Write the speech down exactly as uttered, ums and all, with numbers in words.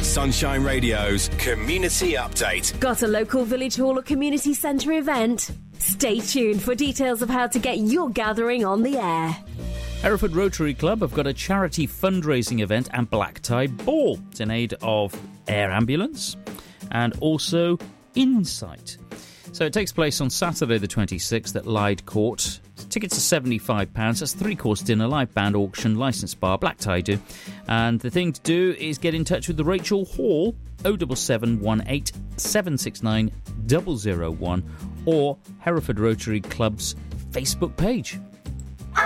Sunshine Radio's Community Update. Got a local village hall or community centre event? Stay tuned for details of how to get your gathering on the air. Hereford Rotary Club have got a charity fundraising event and black tie ball. It's in aid of Air Ambulance and also Insight. So it takes place on Saturday the twenty-sixth at Lyde Court. Tickets are seventy-five pounds. That's three-course dinner, live band, auction, licensed bar, black tie do. And the thing to do is get in touch with the Rachel Hall, oh seven seven one eight seven six nine zero zero one, or Hereford Rotary Club's Facebook page.